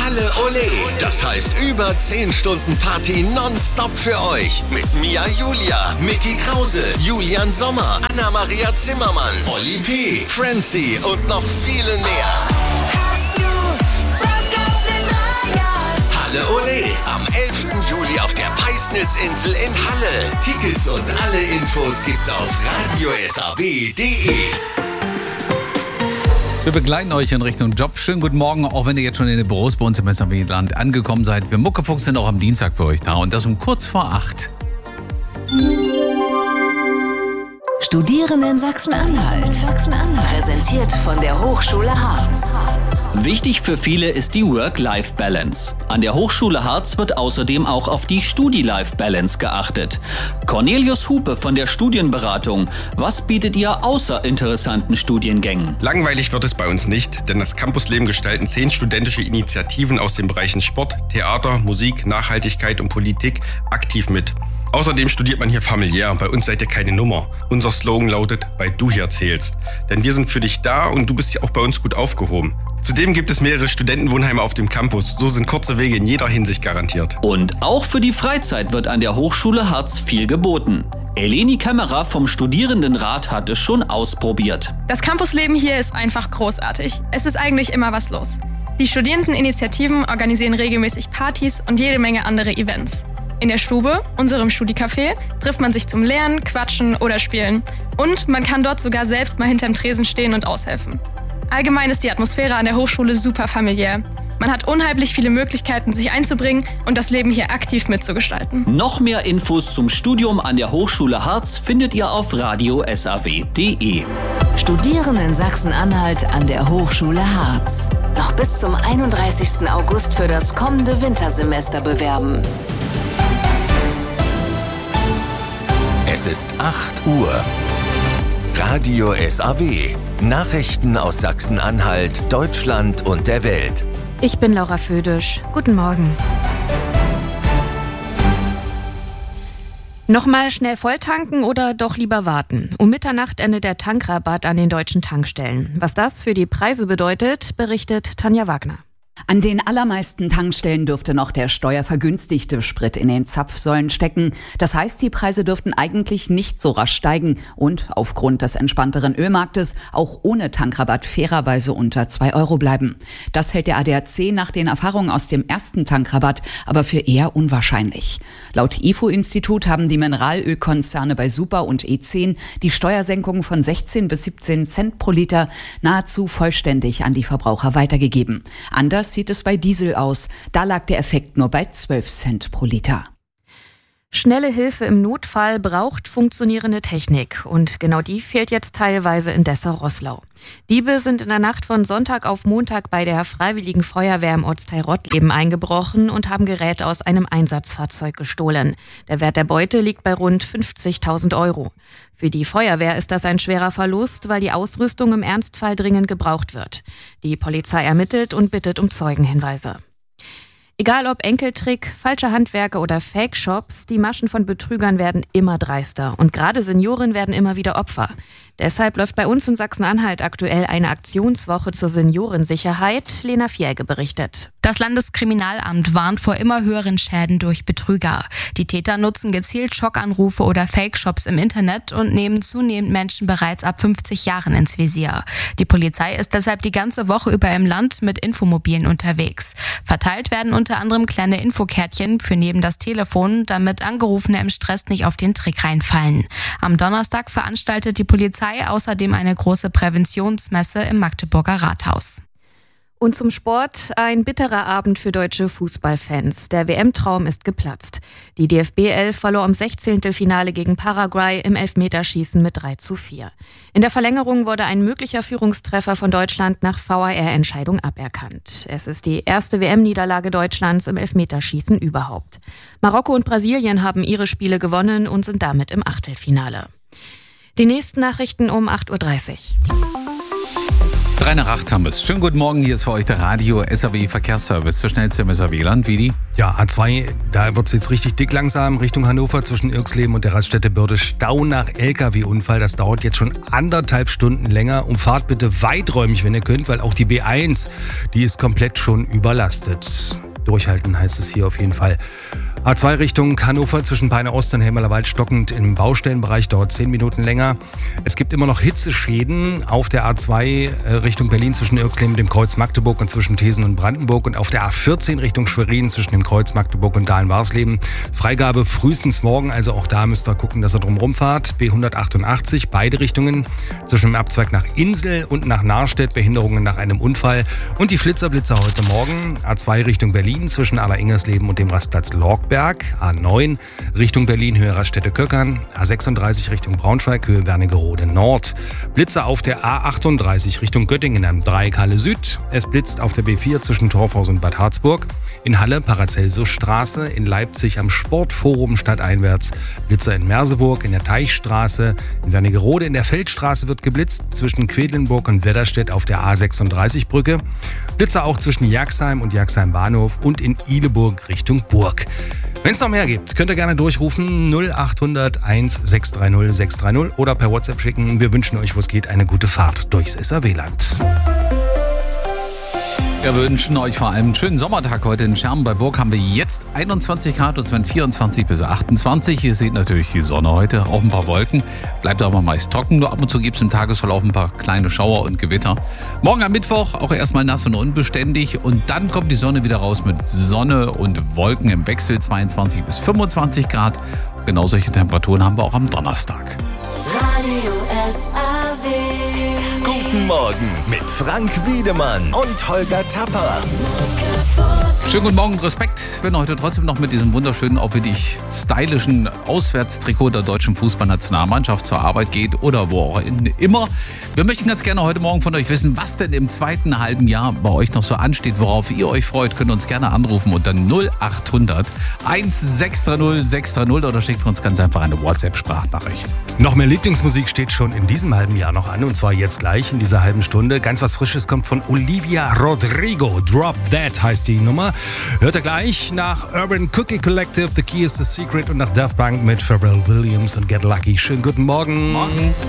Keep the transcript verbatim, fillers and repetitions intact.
Halle Ole. Das heißt über zehn Stunden Party nonstop für euch. Mit Mia Julia, Micky Krause, Julian Sommer, Anna-Maria Zimmermann, Olli P., Francie und noch viele mehr. Halle Ole am elften Juli auf der Peisnitzinsel in Halle. Tickets und alle Infos gibt's auf radio s a w punkt d e. Wir begleiten euch in Richtung Job. Schönen guten Morgen, auch wenn ihr jetzt schon in den Büros bei uns im S A W-Land angekommen seid. Wir Muckefuchs sind auch am Dienstag für euch da und das um kurz vor acht. Studieren in Sachsen-Anhalt. Präsentiert von der Hochschule Harz. Wichtig für viele ist die Work-Life-Balance. An der Hochschule Harz wird außerdem auch auf die Studi-Life-Balance geachtet. Cornelius Hupe von der Studienberatung. Was bietet ihr außer interessanten Studiengängen? Langweilig wird es bei uns nicht, denn das Campusleben gestalten zehn studentische Initiativen aus den Bereichen Sport, Theater, Musik, Nachhaltigkeit und Politik aktiv mit. Außerdem studiert man hier familiär. Bei uns seid ihr keine Nummer. Unser Slogan lautet, weil du hier zählst. Denn wir sind für dich da und du bist ja auch bei uns gut aufgehoben. Zudem gibt es mehrere Studentenwohnheime auf dem Campus. So sind kurze Wege in jeder Hinsicht garantiert. Und auch für die Freizeit wird an der Hochschule Harz viel geboten. Eleni Kämmerer vom Studierendenrat hat es schon ausprobiert. Das Campusleben hier ist einfach großartig. Es ist eigentlich immer was los. Die Studierendeninitiativen organisieren regelmäßig Partys und jede Menge andere Events. In der Stube, unserem Studicafé, trifft man sich zum Lernen, Quatschen oder Spielen. Und man kann dort sogar selbst mal hinterm Tresen stehen und aushelfen. Allgemein ist die Atmosphäre an der Hochschule super familiär. Man hat unheimlich viele Möglichkeiten, sich einzubringen und das Leben hier aktiv mitzugestalten. Noch mehr Infos zum Studium an der Hochschule Harz findet ihr auf radio s a w punkt d e. Studieren in Sachsen-Anhalt an der Hochschule Harz. Noch bis zum einunddreißigsten August für das kommende Wintersemester bewerben. Es ist acht Uhr. Radio S A W. Nachrichten aus Sachsen-Anhalt, Deutschland und der Welt. Ich bin Laura Födisch. Guten Morgen. Nochmal schnell volltanken oder doch lieber warten? Um Mitternacht endet der Tankrabatt an den deutschen Tankstellen. Was das für die Preise bedeutet, berichtet Tanja Wagner. An den allermeisten Tankstellen dürfte noch der steuervergünstigte Sprit in den Zapfsäulen stecken. Das heißt, die Preise dürften eigentlich nicht so rasch steigen und aufgrund des entspannteren Ölmarktes auch ohne Tankrabatt fairerweise unter zwei Euro bleiben. Das hält der A D A C nach den Erfahrungen aus dem ersten Tankrabatt aber für eher unwahrscheinlich. Laut I F O-Institut haben die Mineralölkonzerne bei Super und E zehn die Steuersenkung von sechzehn bis siebzehn Cent pro Liter nahezu vollständig an die Verbraucher weitergegeben. Anders sieht es bei Diesel aus. Da lag der Effekt nur bei zwölf Cent pro Liter. Schnelle Hilfe im Notfall braucht funktionierende Technik. Und genau die fehlt jetzt teilweise in Dessau-Roßlau. Diebe sind in der Nacht von Sonntag auf Montag bei der Freiwilligen Feuerwehr im Ortsteil Rottleben eingebrochen und haben Geräte aus einem Einsatzfahrzeug gestohlen. Der Wert der Beute liegt bei rund fünfzigtausend Euro. Für die Feuerwehr ist das ein schwerer Verlust, weil die Ausrüstung im Ernstfall dringend gebraucht wird. Die Polizei ermittelt und bittet um Zeugenhinweise. Egal ob Enkeltrick, falsche Handwerke oder Fake-Shops, die Maschen von Betrügern werden immer dreister. Und gerade Senioren werden immer wieder Opfer. Deshalb läuft bei uns in Sachsen-Anhalt aktuell eine Aktionswoche zur Seniorensicherheit. Lena Fierge berichtet. Das Landeskriminalamt warnt vor immer höheren Schäden durch Betrüger. Die Täter nutzen gezielt Schockanrufe oder Fake-Shops im Internet und nehmen zunehmend Menschen bereits ab fünfzig Jahren ins Visier. Die Polizei ist deshalb die ganze Woche über im Land mit Infomobilen unterwegs. Verteilt werden unter anderem kleine Infokärtchen für neben das Telefon, damit Angerufene im Stress nicht auf den Trick reinfallen. Am Donnerstag veranstaltet die Polizei außerdem eine große Präventionsmesse im Magdeburger Rathaus. Und zum Sport ein bitterer Abend für deutsche Fußballfans. Der W M-Traum ist geplatzt. Die D F B elf verlor im Sechzehntelfinale gegen Paraguay im Elfmeterschießen mit drei zu vier. In der Verlängerung wurde ein möglicher Führungstreffer von Deutschland nach V A R-Entscheidung aberkannt. Es ist die erste W M-Niederlage Deutschlands im Elfmeterschießen überhaupt. Marokko und Brasilien haben ihre Spiele gewonnen und sind damit im Achtelfinale. Die nächsten Nachrichten um acht Uhr dreißig. Drei nach acht haben wir es. Schönen guten Morgen, hier ist für euch der Radio S A W Verkehrsservice. Der schnellste im S A W-Land, Vidi. Ja, A zwei, da wird es jetzt richtig dick langsam Richtung Hannover zwischen Irxleben und der Raststätte Börde. Stau nach L K W-Unfall. Das dauert jetzt schon anderthalb Stunden länger. Umfahrt bitte weiträumig, wenn ihr könnt, weil auch die B eins, die ist komplett schon überlastet. Durchhalten heißt es hier auf jeden Fall. A zwei Richtung Hannover zwischen Peine Ost und Helmerlerwald stockend im Baustellenbereich, dauert zehn Minuten länger. Es gibt immer noch Hitzeschäden auf der A zwei Richtung Berlin zwischen Irxleben und dem Kreuz Magdeburg und zwischen Thesen und Brandenburg und auf der A vierzehn Richtung Schwerin zwischen dem Kreuz Magdeburg und Dahlen-Warsleben. Freigabe frühestens morgen, also auch da müsst ihr gucken, dass ihr drumherum fahrt. B hundertachtundachtzig, beide Richtungen zwischen dem Abzweig nach Insel und nach Nahrstedt, Behinderungen nach einem Unfall. Und die Flitzer-Blitzer heute Morgen, A zwei Richtung Berlin zwischen Aller-Ingersleben und dem Rastplatz Lorg. A neun Richtung Berlin, Höhe Raststätte-Köckern, A sechsunddreißig Richtung Braunschweig, Höhe Wernigerode Nord. Blitzer auf der A achtunddreißig Richtung Göttingen am Dreieck Halle Süd. Es blitzt auf der B vier zwischen Torfhaus und Bad Harzburg. In Halle Paracelsusstraße, in Leipzig am Sportforum stadteinwärts. Blitzer in Merseburg, in der Teichstraße, in Wernigerode in der Feldstraße wird geblitzt, zwischen Quedlinburg und Wedderstedt auf der A sechsunddreißig Brücke. Blitzer auch zwischen Jagsheim und Jagsheim Bahnhof und in Ihleburg Richtung Burg. Wenn es noch mehr gibt, könnt ihr gerne durchrufen null achthundert eins sechs drei null sechs drei null oder per WhatsApp schicken. Wir wünschen euch, wo es geht, eine gute Fahrt durchs S A W-Land. Wir wünschen euch vor allem einen schönen Sommertag heute in Scherben. Bei Burg haben wir jetzt einundzwanzig Grad und es werden vierundzwanzig bis achtundzwanzig. Ihr seht natürlich die Sonne heute, auch ein paar Wolken. Bleibt aber meist trocken, nur ab und zu gibt es im Tagesverlauf ein paar kleine Schauer und Gewitter. Morgen am Mittwoch auch erstmal nass und unbeständig und dann kommt die Sonne wieder raus mit Sonne und Wolken im Wechsel, zweiundzwanzig bis fünfundzwanzig Grad. Genau solche Temperaturen haben wir auch am Donnerstag. Radio S A W. Guten Morgen mit Frank Wiedemann und Holger Tapper. Schönen guten Morgen, Respekt, wenn heute trotzdem noch mit diesem wunderschönen, auch wirklich stylischen Auswärtstrikot der deutschen Fußballnationalmannschaft zur Arbeit geht oder wo auch immer. Wir möchten ganz gerne heute Morgen von euch wissen, was denn im zweiten halben Jahr bei euch noch so ansteht, worauf ihr euch freut. Könnt uns gerne anrufen unter null achthundert eins sechs drei null sechs drei null oder schickt uns ganz einfach eine WhatsApp-Sprachnachricht. Noch mehr Lieblingsmusik steht schon in diesem halben Jahr noch an und zwar jetzt gleich in dieser halben Stunde. Ganz was Frisches kommt von Olivia Rodrigo. Drop That heißt die Nummer. Hört ihr gleich nach Urban Cookie Collective, The Key is the Secret und nach Daft Punk mit Pharrell Williams und Get Lucky. Schönen guten Morgen. Morgen.